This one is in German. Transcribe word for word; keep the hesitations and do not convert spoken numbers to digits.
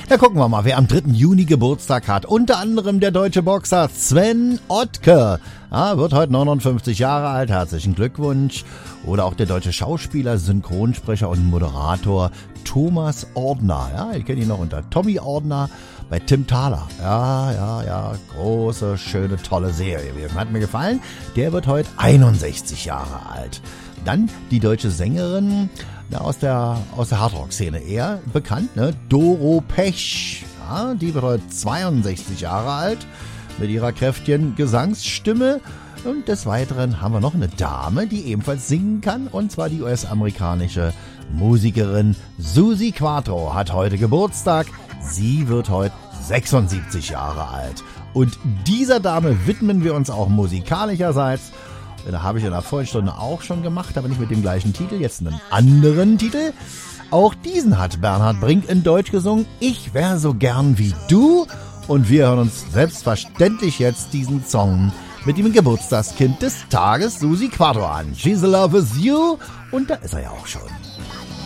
Da gucken wir mal, wer am dritten Juni Geburtstag hat. Unter anderem der deutsche Boxer Sven Ottke. Ja, wird heute neunundfünfzig Jahre alt. Herzlichen Glückwunsch. Oder auch der deutsche Schauspieler, Synchronsprecher und Moderator Thomas Ordner. Ja, ich kenne ihn noch unter Tommy Ordner bei Tim Thaler. Ja, ja, ja, große, schöne, tolle Serie. Hat mir gefallen. Der wird heute einundsechzig Jahre alt. Dann die deutsche Sängerin ja, aus der, aus der Hardrock-Szene eher bekannt, ne? Doro Pesch. Ja, die wird heute zweiundsechzig Jahre alt mit ihrer kräftigen Gesangsstimme. Und des Weiteren haben wir noch eine Dame, die ebenfalls singen kann, und zwar die U S-amerikanische Musikerin Suzi Quatro hat heute Geburtstag. Sie wird heute sechsundsiebzig Jahre alt. Und dieser Dame widmen wir uns auch musikalischerseits. Da habe ich in der Vollstunde auch schon gemacht, aber nicht mit dem gleichen Titel, jetzt einen anderen Titel. Auch diesen hat Bernhard Brink in Deutsch gesungen. Ich wär so gern wie du. Und wir hören uns selbstverständlich jetzt diesen Song mit dem Geburtstagskind des Tages, Suzi Quatro, an. She's in love with you. Und da ist er ja auch schon.